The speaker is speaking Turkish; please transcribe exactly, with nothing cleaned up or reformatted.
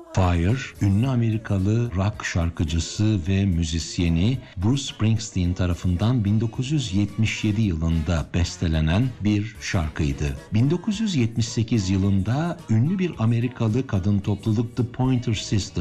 Fire, ünlü Amerikalı rock şarkıcısı ve müzisyeni Bruce Springsteen tarafından bin dokuz yüz yetmiş yedi yılında bestelenen bir şarkıydı. bin dokuz yüz yetmiş sekiz yılında ünlü bir Amerikalı kadın topluluk The Pointer Sisters